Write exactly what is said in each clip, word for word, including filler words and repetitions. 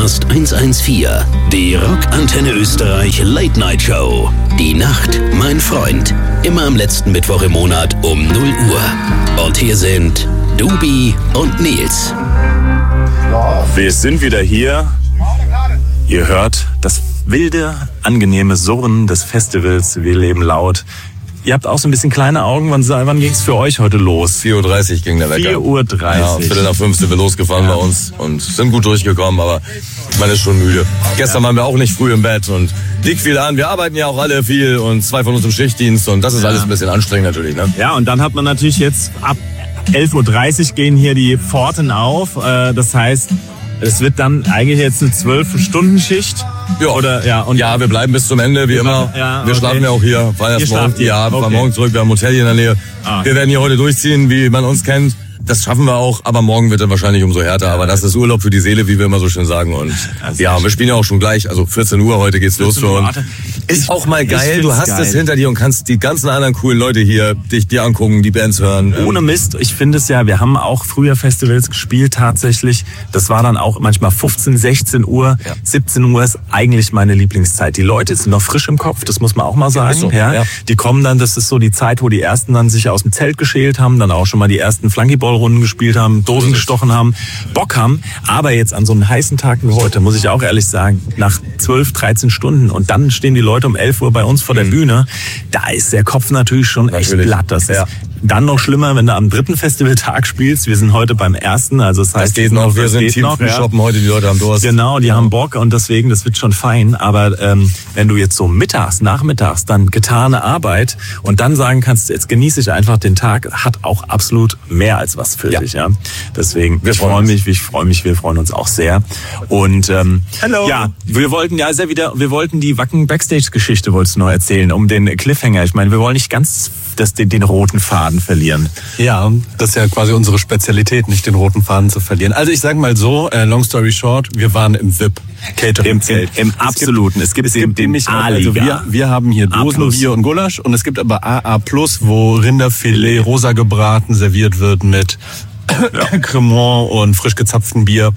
Rockcast hundertvierzehn, die Rockantenne Österreich Late Night Show. Die Nacht, mein Freund. Immer am letzten Mittwoch im Monat um null Uhr. Und hier sind Dubi und Nils. Wir sind wieder hier. Ihr hört das wilde, angenehme Surren des Festivals. Wir leben laut. Ihr habt auch so ein bisschen kleine Augen. Wann, wann ging es für euch heute los? vier Uhr dreißig ging der Wecker. vier Uhr dreißig. Ja, Viertel nach fünf sind wir losgefahren ja. bei uns und sind gut durchgekommen, aber man ist schon müde. Gestern ja. waren wir auch nicht früh im Bett und liegt viel an. Wir arbeiten ja auch alle viel und zwei von uns im Schichtdienst und das ist ja. alles ein bisschen anstrengend natürlich. Ne? Ja, und dann hat man natürlich jetzt ab elf Uhr dreißig gehen hier die Pforten auf. Das heißt, es wird dann eigentlich jetzt eine zwölf-Stunden-Schicht. Ja. Oder, ja, und ja, wir bleiben bis zum Ende, wie wir immer. Ja, wir okay. schlafen ja auch hier. Fahren erst morgen, ja, okay. fahren morgen zurück. Wir haben ein Hotel hier in der Nähe. Ah. Wir werden hier heute durchziehen, wie man uns kennt. Das schaffen wir auch, aber morgen wird dann wahrscheinlich umso härter. Aber das ist Urlaub für die Seele, wie wir immer so schön sagen. Und also ja, wir spielen ja auch schon gleich. Also vierzehn Uhr heute geht's los für uns. Ist auch mal geil. Du hast es hinter dir und kannst die ganzen anderen coolen Leute hier dich dir angucken, die Bands hören. Ohne Mist. Ich finde es ja, wir haben auch früher Festivals gespielt tatsächlich. Das war dann auch manchmal fünfzehn, sechzehn Uhr. Ja. siebzehn Uhr ist eigentlich meine Lieblingszeit. Die Leute sind noch frisch im Kopf, das muss man auch mal sagen. So, ja. Ja. Die kommen dann, das ist so die Zeit, wo die Ersten dann sich aus dem Zelt geschält haben, dann auch schon mal die ersten Flunkyball-Runden gespielt haben, Dosen gestochen haben, Bock haben. Aber jetzt an so einem heißen Tag wie heute, muss ich auch ehrlich sagen, nach zwölf, dreizehn Stunden und dann stehen die Leute um elf Uhr bei uns vor der Bühne, da ist der Kopf natürlich schon echt natürlich. platt. Das ja. ist dann noch schlimmer, wenn du am dritten Festivaltag spielst. Wir sind heute beim ersten, also das heißt, das geht noch, wir sind Team noch, ja. shoppen heute, die Leute haben Durst. Genau, die ja. haben Bock und deswegen, das wird schon fein. Aber ähm, wenn du jetzt so mittags, nachmittags, dann getane Arbeit und dann sagen kannst, jetzt genieße ich einfach den Tag, hat auch absolut mehr als was für ja. dich. Ja. Deswegen, wir ich freue mich, ich freue mich, wir freuen uns auch sehr. Und ähm, Hello. ja, wir wollten ja ist ja wieder, wir wollten die Wacken Backstage-Geschichte wolltest du noch erzählen, um den Cliffhanger. Ich meine, wir wollen nicht ganz das, den, den roten Faden verlieren. Ja, das ist ja quasi unsere Spezialität, nicht den roten Faden zu verlieren. Also ich sage mal so, äh, long story short, wir waren im V I P-Catering-Zelt. Im, im, im absoluten. Es gibt, es gibt den, den A-Liga. Also wir, wir haben hier Dosen, Bier und Gulasch und es gibt aber A A plus, wo Rinderfilet rosa gebraten serviert wird mit ja. Cremant und frisch gezapftem Bier.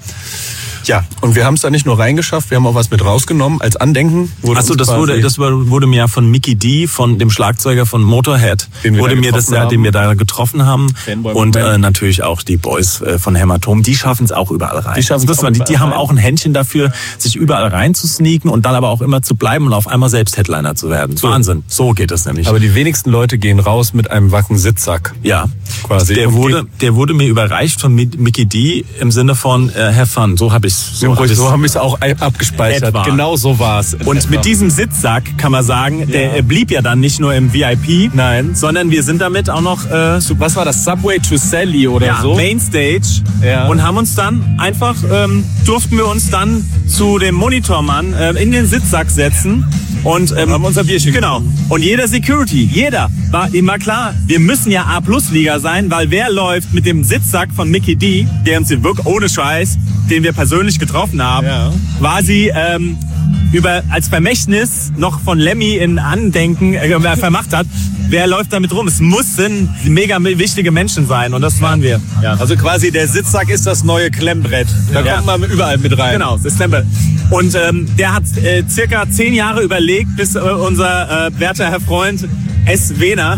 Ja, und wir haben es da nicht nur reingeschafft, wir haben auch was mit rausgenommen als Andenken. Achso, das wurde, das wurde mir ja von Mickey D, von dem Schlagzeuger von Motorhead, den wir wurde mir das, ja, den wir da getroffen haben. Fanboy und äh, natürlich auch die Boys äh, von Hämatom, die schaffen es auch überall rein. Die schaffen es auch. Die, die haben auch ein Händchen dafür, sich überall rein zu sneaken und dann aber auch immer zu bleiben und auf einmal selbst Headliner zu werden. So. Wahnsinn, so geht es nämlich. Aber die wenigsten Leute gehen raus mit einem Wacken-Sitzsack. Ja, quasi. Der wurde, der wurde mir überreicht von Mickey D im Sinne von äh, Have Fun. So habe ich So, hab so haben wir es auch abgespeichert. Etwa. Genau so war es. Und etwa. Mit diesem Sitzsack kann man sagen, ja. der blieb ja dann nicht nur im V I P, nein, sondern wir sind damit auch noch, äh, was war das, Subway to Sally oder ja, so? Mainstage. Ja. Und haben uns dann einfach, ähm, durften wir uns dann zu dem Monitormann äh, in den Sitzsack setzen. Und ähm, haben unser Bierchen genau. Genommen. Und jeder Security, jeder war immer klar, wir müssen ja A-Plus-Liga sein, weil wer läuft mit dem Sitzsack von Mickey D, der uns hier wirklich ohne Scheiß, den wir persönlich getroffen haben, ja. quasi ähm, über als Vermächtnis noch von Lemmy in Andenken äh, vermacht hat. Wer läuft damit rum? Es mussten mega wichtige Menschen sein und das waren wir. Ja. Also quasi der Sitzsack ist das neue Klemmbrett. Da ja. kommt man überall mit rein. Genau, das Klemmbrett. Und ähm, der hat äh, circa zehn Jahre überlegt, bis äh, unser äh, werter Herr Freund S. Wehner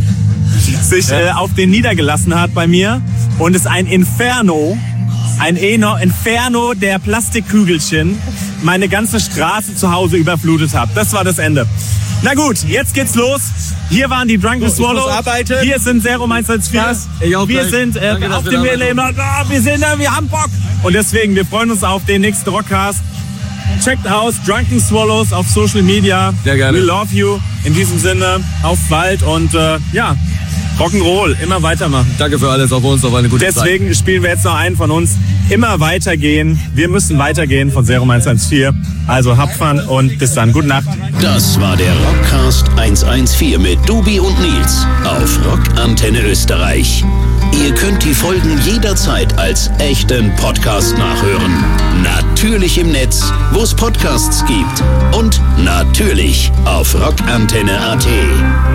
sich ja. äh, auf den niedergelassen hat bei mir und es ein Inferno, ein Inferno der Plastikkügelchen meine ganze Straße zu Hause überflutet hat. Das war das Ende. Na gut, jetzt geht's los. Hier waren die Drunken so, Swallow. Hier sind Serum hundertvierzehn. Wir sind äh, Danke, auf dem Leben. Oh, wir sind da, wir haben Bock. Und deswegen, wir freuen uns auf den nächsten Rockcast. Checkt aus Drunken Swallows auf Social Media. Sehr gerne. We love you. In diesem Sinne, auf bald und äh, ja, Rock'n'Roll, immer weitermachen. Danke für alles, auf uns, auf eine gute Deswegen Zeit. Deswegen spielen wir jetzt noch einen von uns. Immer weitergehen. Wir müssen weitergehen von Serum hundertvierzehn. Also habt Fun und bis dann. Gute Nacht. Das war der Rockcast hundertvierzehn mit Dubi und Nils auf Rockantenne Österreich. Ihr könnt die Folgen jederzeit als echten Podcast nachhören. Natürlich im Netz, wo es Podcasts gibt. Und natürlich auf rockantenne punkt at.